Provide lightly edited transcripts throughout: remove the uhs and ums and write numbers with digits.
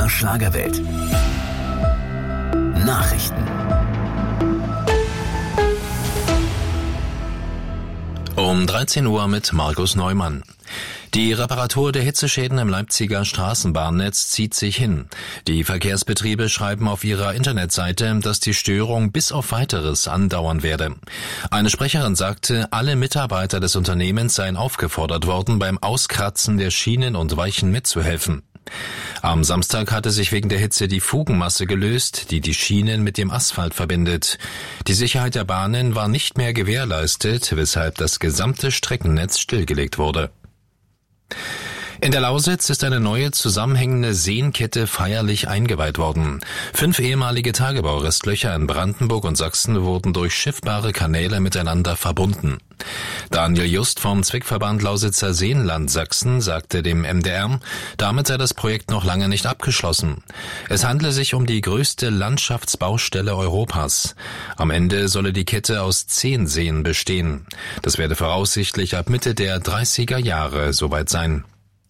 MDR Schlagerwelt. Nachrichten. Um 13 Uhr mit Markus Neumann. Die Reparatur der Hitzeschäden im Leipziger Straßenbahnnetz zieht sich hin. Die Verkehrsbetriebe schreiben auf ihrer Internetseite, dass die Störung bis auf Weiteres andauern werde. Eine Sprecherin sagte, alle Mitarbeiter des Unternehmens seien aufgefordert worden, beim Auskratzen der Schienen und Weichen mitzuhelfen. Am Samstag hatte sich wegen der Hitze die Fugenmasse gelöst, die die Schienen mit dem Asphalt verbindet. Die Sicherheit der Bahnen war nicht mehr gewährleistet, weshalb das gesamte Streckennetz stillgelegt wurde. In der Lausitz ist eine neue zusammenhängende Seenkette feierlich eingeweiht worden. 5 ehemalige Tagebaurestlöcher in Brandenburg und Sachsen wurden durch schiffbare Kanäle miteinander verbunden. Daniel Just vom Zwickverband Lausitzer Seenland Sachsen sagte dem MDR, damit sei das Projekt noch lange nicht abgeschlossen. Es handle sich um die größte Landschaftsbaustelle Europas. Am Ende solle die Kette aus 10 Seen bestehen. Das werde voraussichtlich ab Mitte der 30er Jahre soweit sein.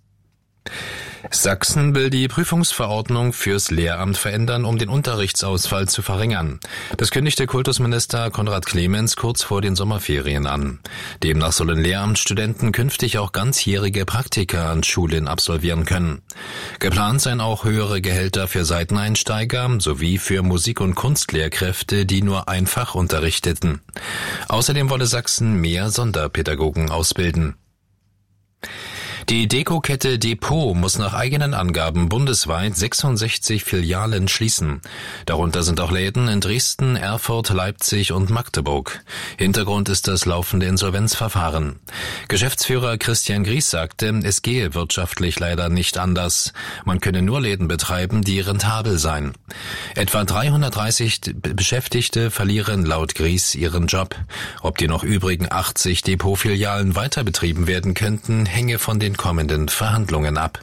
Sachsen will die Prüfungsverordnung fürs Lehramt verändern, um den Unterrichtsausfall zu verringern. Das kündigte Kultusminister Konrad Clemens kurz vor den Sommerferien an. Demnach sollen Lehramtsstudenten künftig auch ganzjährige Praktika an Schulen absolvieren können. Geplant seien auch höhere Gehälter für Seiteneinsteiger sowie für Musik- und Kunstlehrkräfte, die nur ein Fach unterrichteten. Außerdem wolle Sachsen mehr Sonderpädagogen ausbilden. Die Deko-Kette Depot muss nach eigenen Angaben bundesweit 66 Filialen schließen. Darunter sind auch Läden in Dresden, Erfurt, Leipzig und Magdeburg. Hintergrund ist das laufende Insolvenzverfahren. Geschäftsführer Christian Gries sagte, es gehe wirtschaftlich leider nicht anders. Man könne nur Läden betreiben, die rentabel seien. Etwa 330 Beschäftigte verlieren laut Gries ihren Job. Ob die noch übrigen 80 Depot-Filialen weiter betrieben werden könnten, hänge von den kommenden Verhandlungen ab.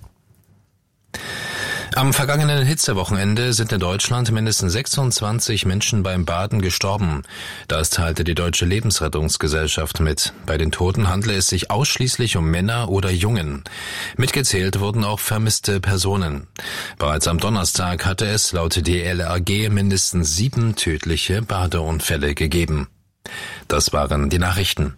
Am vergangenen Hitzewochenende sind in Deutschland mindestens 26 Menschen beim Baden gestorben. Das teilte die Deutsche Lebensrettungsgesellschaft mit. Bei den Toten handle es sich ausschließlich um Männer oder Jungen. Mitgezählt wurden auch vermisste Personen. Bereits am Donnerstag hatte es laut DLRG mindestens 7 tödliche Badeunfälle gegeben. Das waren die Nachrichten.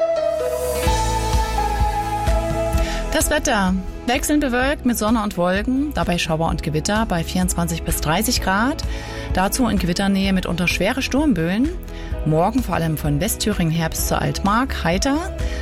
Das Wetter. Wechselnd bewölkt mit Sonne und Wolken, dabei Schauer und Gewitter bei 24 bis 30 Grad. Dazu in Gewitternähe mitunter schwere Sturmböen. Morgen vor allem von Westthüringen her bis zur Altmark heiter.